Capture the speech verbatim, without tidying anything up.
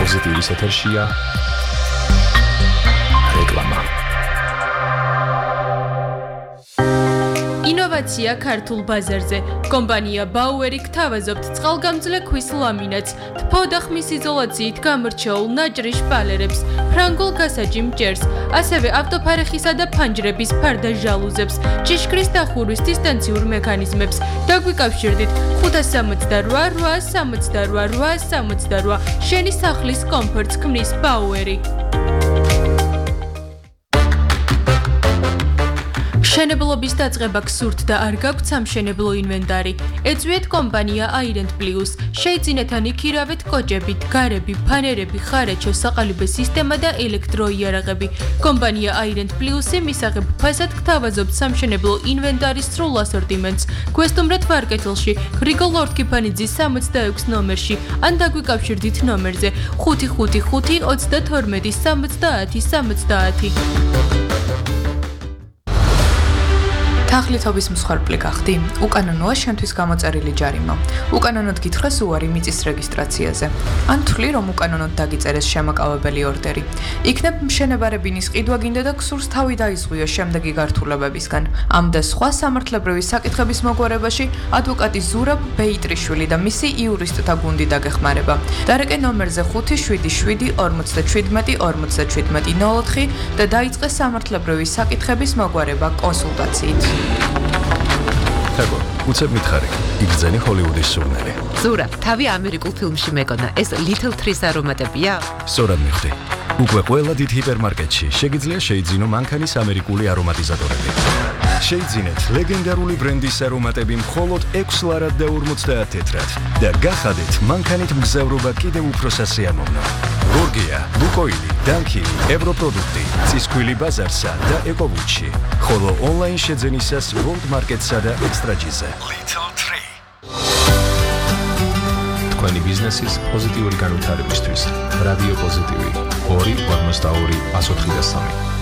პოზიტივის ეთერშია რეკლამა. ინოვაცია ქართულ ბაზარზე. კომპანია ბაუერი გთავაზობთ წყალგამძლე ქვის ლამინატს, თბო და ხმის იზოლაციით გამორჩეულ ნაჭრი შპალერებს, ფრანგულ გასაჯიმ ჭერს, ასევე ავტოფარეხისა და ფანჯრების ფარდა ჟალუზებს, ჭიშკრის დახურვის დისტანციურ მექანიზმებს. დაგვიკავშირდით ხუთას სამოცდარვა, რვაას სამოცდარვა, რვაას სამოცდარვა. შენი სახლის კომფორტს ქმნის ბაუერი. მშენებლობის დაწყება გსურთ და არ გაქვთ სამშენებლო ინვენტარი. ეწვიეთ კომპანია აირენდ პლუს. შეიძინეთ ან იქირავეთ კოჭებით, გარები, ფანერები, ხარაჩო, საყალიბე სისტემა და ელექტროიარაღები. კომპანია აირენდ პლუსი მისაღებ ფასად გთავაზობთ სამშენებლო ინვენტარის სრულ ასორტიმენტს. გვესტუმრეთ ვარკეთილში, გრიგოლ ორთქიფანიძის სამოცდაექვსი ნომერში, ან დაგვიკავშირდით ნომერზე ხუთი ხუთი ხუთი ოცდათორმეტი სამოცდაათი სამოცდაათი. თაღლითობის მსხვერპლი გახდი? უკანონოა შენთვის გამოწერილი ჯარიმა. უკანონოდ გითხრას უარი მიწის რეგისტრაციაზე. ან თვლი, რომ უკანონოდ დაგიწერეს შემაკავებელი ორდერი. იქნებ მშენებარებინის ყიდვა გინდა და გსურს თავი დაიზღვიო შემდეგი გართულებებისგან. ამ და სხვა სამართლებრივი საკითხების მოგვარებაში ადვოკატი ზურაბ ბეიტრიშვილი და მისი იურისტთა გუნდი დაგეხმარება. დარეკე ნომერზე ხუთი შვიდი შვიდი ორმოცდაჩვიდმეტი ორმოცდაჩვიდმეტი ნულ ოთხი და დაიწყე სამართლებრივი საკითხების მოგვარება კონსულტაციით. თაგო, უცებ მითხარი, იგრძენი ჰოლივუდის სურნელი. ზურაბ, თავი ამერიკულ ფილმში მეკონა, ეს Little Trees არომატებია? სწორად მივხვდი. უკვე ყველა დიდ ჰიპერმარკეტში შეგიძლია შეიძინო მანქანის ამერიკული არომატიზატორები. შეიძინეთ ლეგენდარული ბრენდის არომატები მხოლოდ ექვს ლარად და ორმოცდაათ თეთრად და გახადეთ მანქანით მგზავრობა კიდევ უფრო სასიამოვნო. გორგია, ლუკოილი, დანკილი, ევროპროდუქტი, წისქვილი ბაზარსა და ეკოვუჩი. ხოლო ონლაინ შეძენისას World Market-სა და Extra-G-ზე. Little Tree. თქვენი ბიზნესის პოზიტიური განვითარებისთვის რადიო პოზიტივი ორი ორმოცდაორი ათს ოთხი და სამი.